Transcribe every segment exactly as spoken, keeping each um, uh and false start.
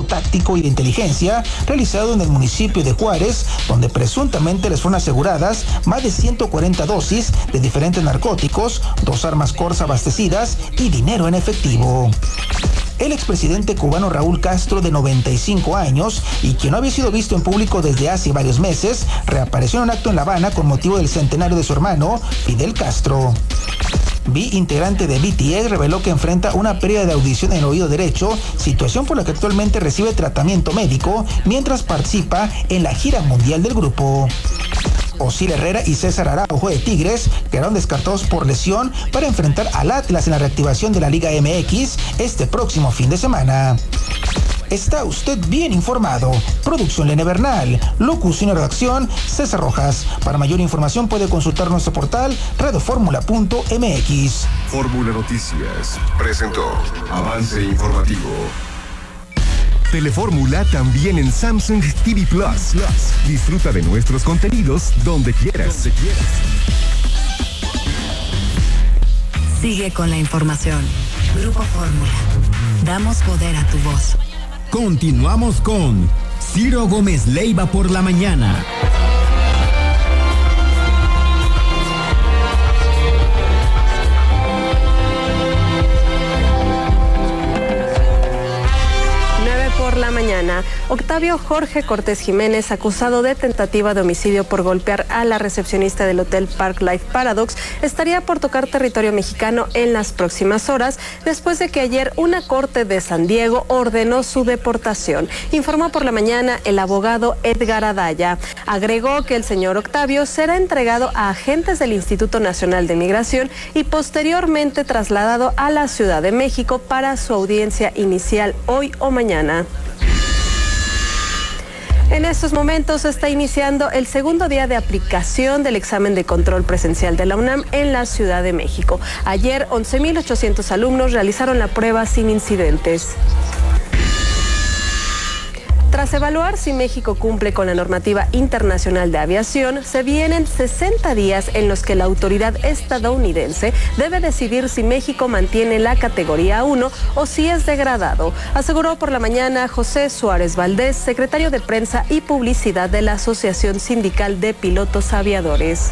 táctico y de inteligencia realizado en el municipio de Juárez, donde presuntamente les fueron aseguradas más de ciento cuarenta dosis de diferentes narcóticos, dos armas Corsa abastecidas y dinero en efectivo. El expresidente cubano Raúl Castro, de noventa y cinco años, y quien no había sido visto en público desde hace varios meses, reapareció en un acto en La Habana con motivo del centenario de su hermano, Fidel Castro. V, integrante de B T S, reveló que enfrenta una pérdida de audición en el oído derecho, situación por la que actualmente recibe tratamiento médico mientras participa en la gira mundial del grupo. Osiel Herrera y César Araujo de Tigres quedaron descartados por lesión para enfrentar al Atlas en la reactivación de la Liga M X este próximo fin de semana. Está usted bien informado. Producción Lene Bernal. Locución y redacción César Rojas. Para mayor información puede consultar nuestro portal radioformula punto m x. Fórmula Noticias presentó Avance Informativo. Telefórmula también en Samsung T V Plus. Disfruta de nuestros contenidos donde quieras. Donde quieras. Sigue con la información. Grupo Fórmula. Damos poder a tu voz. Continuamos con Ciro Gómez Leiva por la mañana. La mañana, Octavio Jorge Cortés Jiménez, acusado de tentativa de homicidio por golpear a la recepcionista del hotel Park Life Paradox, estaría por tocar territorio mexicano en las próximas horas, después de que ayer una corte de San Diego ordenó su deportación. Informó por la mañana el abogado Edgar Adaya. Agregó que el señor Octavio será entregado a agentes del Instituto Nacional de Migración y posteriormente trasladado a la Ciudad de México para su audiencia inicial hoy o mañana. En estos momentos se está iniciando el segundo día de aplicación del examen de control presencial de la UNAM en la Ciudad de México. Ayer, once mil ochocientos alumnos realizaron la prueba sin incidentes. Tras evaluar si México cumple con la normativa internacional de aviación, se vienen sesenta días en los que la autoridad estadounidense debe decidir si México mantiene la categoría uno o si es degradado, aseguró por la mañana José Suárez Valdés, secretario de Prensa y Publicidad de la Asociación Sindical de Pilotos Aviadores.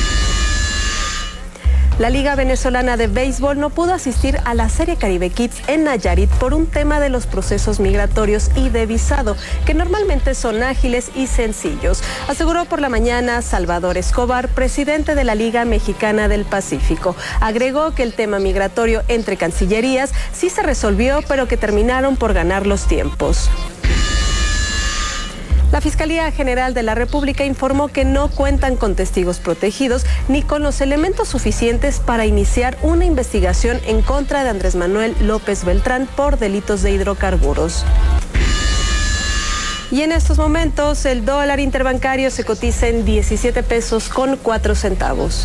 La Liga Venezolana de Béisbol no pudo asistir a la Serie Caribe Kids en Nayarit por un tema de los procesos migratorios y de visado, que normalmente son ágiles y sencillos, aseguró por la mañana Salvador Escobar, presidente de la Liga Mexicana del Pacífico. Agregó que el tema migratorio entre cancillerías sí se resolvió, pero que terminaron por ganar los tiempos. La Fiscalía General de la República informó que no cuentan con testigos protegidos ni con los elementos suficientes para iniciar una investigación en contra de Andrés Manuel López Beltrán por delitos de hidrocarburos. Y en estos momentos el dólar interbancario se cotiza en diecisiete pesos con cuatro centavos.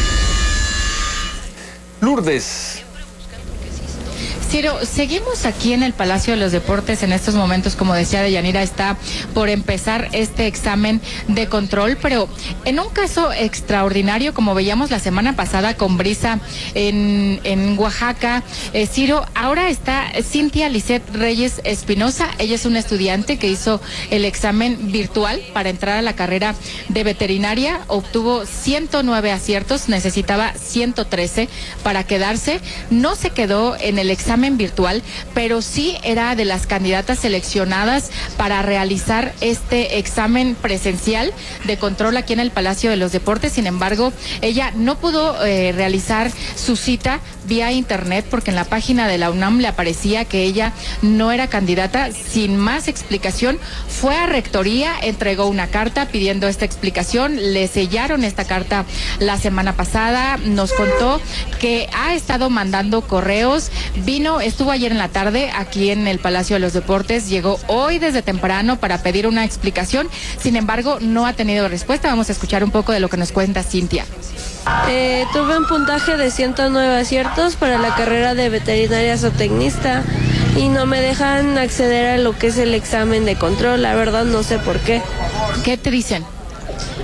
Lourdes. Ciro, seguimos aquí en el Palacio de los Deportes en estos momentos, como decía Deyanira, está por empezar este examen de control, pero en un caso extraordinario, como veíamos la semana pasada con Brisa en, en Oaxaca, eh, Ciro, ahora está Cintia Lisette Reyes Espinosa. Ella es una estudiante que hizo el examen virtual para entrar a la carrera de veterinaria, obtuvo ciento nueve aciertos, necesitaba ciento trece para quedarse, no se quedó en el examen virtual, pero sí era de las candidatas seleccionadas para realizar este examen presencial de control aquí en el Palacio de los Deportes. Sin embargo, ella no pudo eh, realizar su cita vía internet porque en la página de la UNAM le aparecía que ella no era candidata. Sin más explicación, fue a rectoría, entregó una carta pidiendo esta explicación, le sellaron esta carta la semana pasada, nos contó que ha estado mandando correos, vino estuvo ayer en la tarde aquí en el Palacio de los Deportes, llegó hoy desde temprano para pedir una explicación, sin embargo no ha tenido respuesta. Vamos a escuchar un poco de lo que nos cuenta Cintia. Eh, tuve un puntaje de ciento nueve aciertos para la carrera de veterinaria zootecnista y no me dejan acceder a lo que es el examen de control, la verdad no sé por qué. ¿Qué te dicen?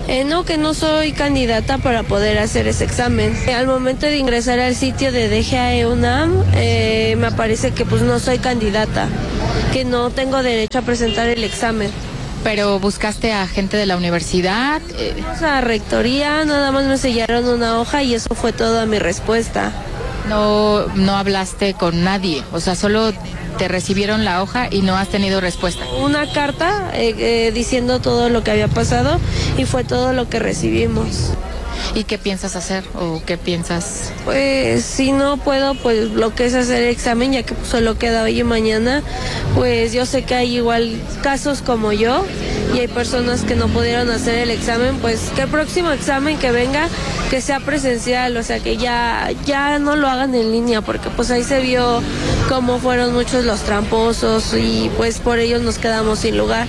Eh, no, que no soy candidata para poder hacer ese examen. Al momento de ingresar al sitio de D G A E UNAM, eh, me aparece que pues no soy candidata, que no tengo derecho a presentar el examen. Pero buscaste a gente de la universidad. Eh... O sea, rectoría, nada más me sellaron una hoja y eso fue toda mi respuesta. No, no hablaste con nadie, o sea, solo te recibieron la hoja y no has tenido respuesta. Una carta eh, eh, diciendo todo lo que había pasado y fue todo lo que recibimos. ¿Y qué piensas hacer o qué piensas? Pues si no puedo, pues lo que es hacer el examen, ya que solo queda hoy y mañana, pues yo sé que hay igual casos como yo y hay personas que no pudieron hacer el examen, pues que el próximo examen que venga, que sea presencial, o sea que ya, ya no lo hagan en línea, porque pues ahí se vio cómo fueron muchos los tramposos y pues por ellos nos quedamos sin lugar.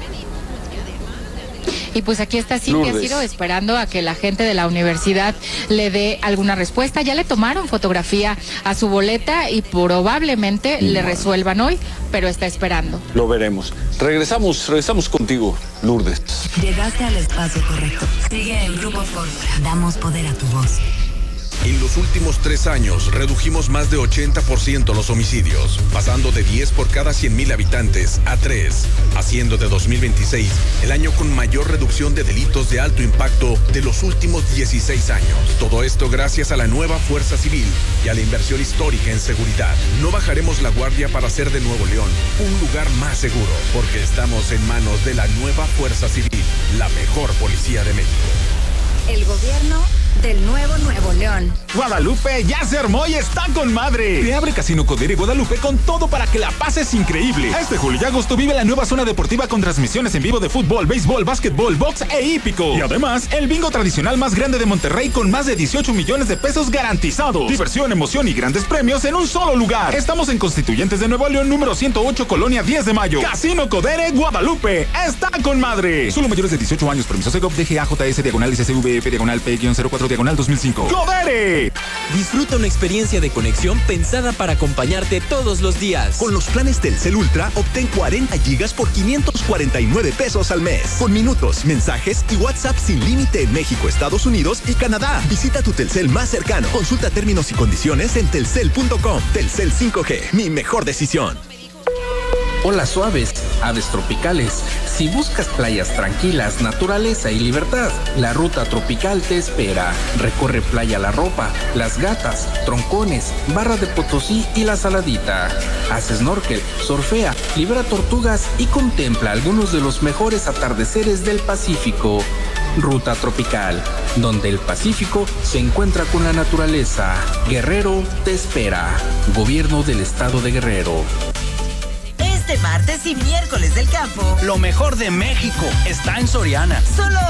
Y pues aquí está Cintia Ciro esperando a que la gente de la universidad le dé alguna respuesta. Ya le tomaron fotografía a su boleta y probablemente le resuelvan hoy, pero está esperando. Lo veremos. Regresamos, regresamos contigo, Lourdes. Llegaste al espacio correcto. Sigue en Grupo Fórmula. Damos poder a tu voz. En los últimos tres años redujimos más de ochenta por ciento los homicidios, pasando de diez por cada cien mil habitantes a tres, haciendo de dos mil veintiséis el año con mayor reducción de delitos de alto impacto de los últimos dieciséis años. Todo esto gracias a la nueva Fuerza Civil y a la inversión histórica en seguridad. No bajaremos la guardia para hacer de Nuevo León un lugar más seguro, porque estamos en manos de la nueva Fuerza Civil, la mejor policía de México. El gobierno del nuevo Nuevo León. Guadalupe ya se armó y está con madre. Te abre Casino Codere Guadalupe con todo para que la pases increíble. Este julio y agosto vive la nueva zona deportiva con transmisiones en vivo de fútbol, béisbol, básquetbol, box e hípico. Y además, el bingo tradicional más grande de Monterrey con más de dieciocho millones de pesos garantizados. Diversión, emoción y grandes premios en un solo lugar. Estamos en Constituyentes de Nuevo León, número ciento ocho, Colonia diez de mayo. Casino Codere Guadalupe está con madre. Solo mayores de dieciocho años. Permiso Segov D G A J S diagonal C C V F diagonal P cero cuatro diagonal dos mil cinco. ¡Codere! Disfruta una experiencia de conexión pensada para acompañarte todos los días. Con los planes Telcel Ultra, obtén cuarenta gigas por quinientos cuarenta y nueve pesos al mes. Con minutos, mensajes y WhatsApp sin límite en México, Estados Unidos y Canadá. Visita tu Telcel más cercano. Consulta términos y condiciones en telcel punto com. Telcel cinco G, mi mejor decisión. Olas suaves, aves tropicales. Si buscas playas tranquilas, naturaleza y libertad, la ruta tropical te espera. Recorre Playa La Ropa, Las Gatas, Troncones, Barra de Potosí y La Saladita. Haz snorkel, surfea, libera tortugas y contempla algunos de los mejores atardeceres del Pacífico. Ruta tropical, donde el Pacífico se encuentra con la naturaleza. Guerrero te espera. Gobierno del Estado de Guerrero. Este martes y miércoles del campo, lo mejor de México está en Soriana. Solo